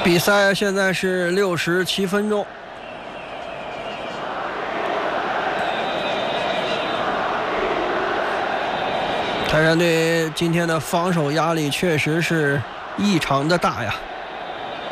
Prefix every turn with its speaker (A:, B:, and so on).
A: 比赛现在是67分钟。泰山队今天的防守压力确实是异常的大呀。